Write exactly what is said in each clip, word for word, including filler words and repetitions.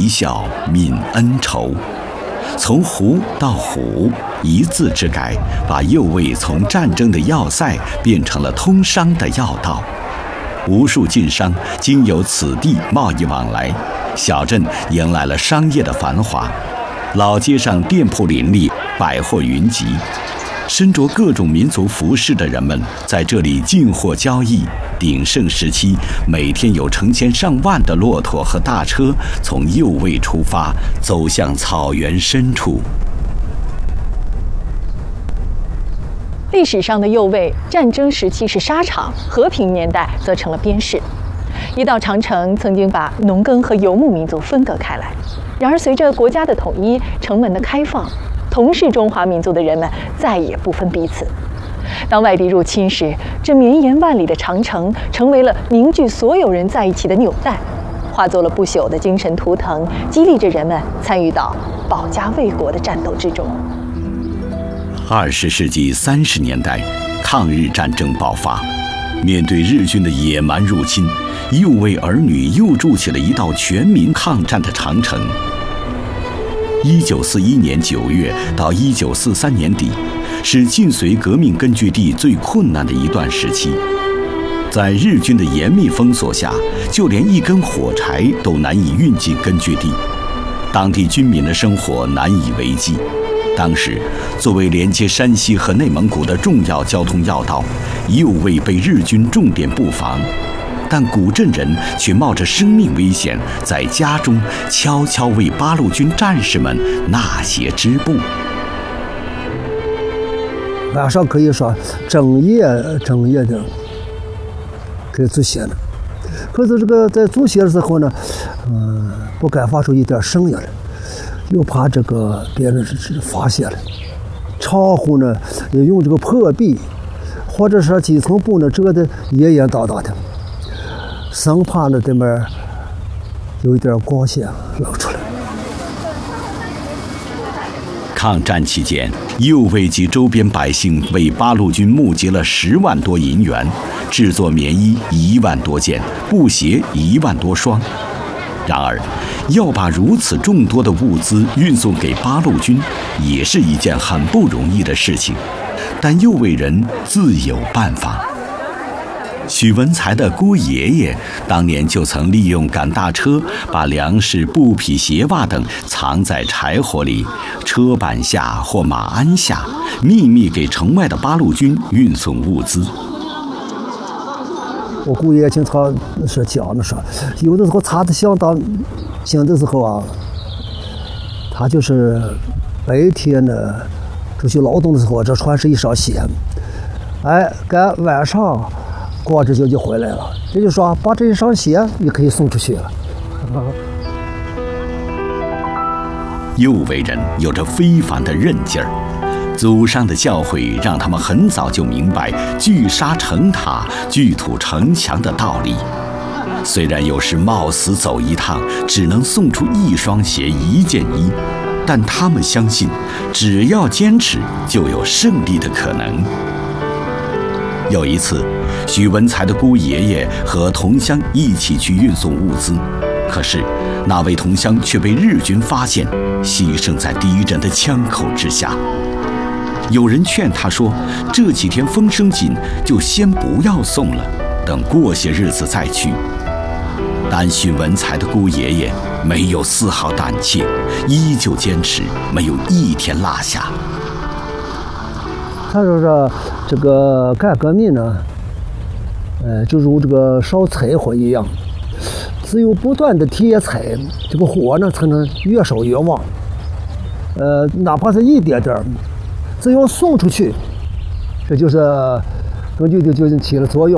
一笑泯恩仇。从胡到虎，一字之改，把右卫从战争的要塞变成了通商的要道。无数晋商经由此地贸易往来，小镇迎来了商业的繁华。老街上店铺林立，百货云集，身着各种民族服饰的人们在这里进货交易。鼎盛时期，每天有成千上万的骆驼和大车从右卫出发，走向草原深处。 历史上的右卫，战争时期是沙场，和平年代则成了边市。一道长城曾经把农耕和游牧民族分隔开来，然而随着国家的统一、城门的开放，同是中华民族的人们再也不分彼此。当外敌入侵时，这绵延万里的长城成为了凝聚所有人在一起的纽带，化作了不朽的精神图腾，激励着人们参与到保家卫国的战斗之中。 二十世纪三十年代，抗日战争爆发，面对日军的野蛮入侵，右卫儿女又筑起了一道全民抗战的长城。一九四一年九月到一九四三年底，是晋绥革命根据地最困难的一段时期。在日军的严密封锁下，就连一根火柴都难以运进根据地，当地居民的生活难以为继。当时，作为连接山西和内蒙古的重要交通要道，右卫被日军重点布防，但古镇人却冒着生命危险，在家中悄悄为八路军战士们纳鞋织布。 晚上可以说整夜整夜的给租鞋了，可是这个在租鞋的时候呢，嗯、呃，不敢发出一点声音来。又怕这个别人是发现了，窗户呢也用这个破壁，或者是几层布呢遮得严严当当的，生怕呢这边有一点光线露出来。 抗战期间，右卫及周边百姓为八路军募集了十万多银元，制作棉衣一万多件，布鞋一万多双。然而，要把如此众多的物资运送给八路军，也是一件很不容易的事情。但右卫人自有办法。许文才的姑爷爷当年就曾利用赶大车，把粮食、布匹、鞋袜等藏在柴火里、车板下或马鞍下，秘密给城外的八路军运送物资。 我姑爷经常是讲的说，有的时候查的相当紧的时候啊，他就是白天呢出去劳动的时候，这穿是一双鞋，哎，赶晚上光着脚就回来了。也就是说，把这一双鞋也可以送出去了。 右卫人有着非凡的韧劲儿。祖上的教诲让他们很早就明白聚沙成塔、聚土成墙的道理。虽然有时冒死走一趟，只能送出一双鞋、一件衣，但他们相信，只要坚持，就有胜利的可能。有一次，许文才的姑爷爷和同乡一起去运送物资，可是那位同乡却被日军发现，牺牲在敌人的枪口之下。有人劝他说，这几天风声紧，就先不要送了，等过些日子再去。但许文才的姑爷爷没有丝毫胆怯，依旧坚持，没有一天落下。 他说说这个干革命呢，呃，就如这个烧柴火一样，只有不断的添柴，这个火呢才能越烧越旺。呃，哪怕是一点点，只要送出去，这就是根据就就起了作用。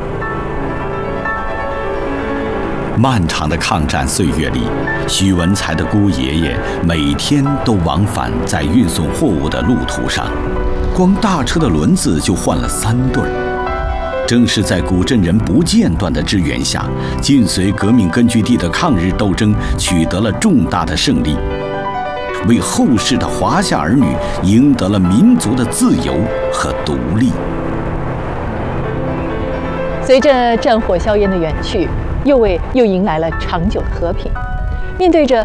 漫长的抗战岁月里，许文才的姑爷爷每天都往返在运送货物的路途上，光大车的轮子就换了三对儿。正是在古镇人不间断的支援下，晋绥革命根据地的抗日斗争取得了重大的胜利，为后世的华夏儿女赢得了民族的自由和独立。 随着战火硝烟的远去，右卫又迎来了长久的和平。面对着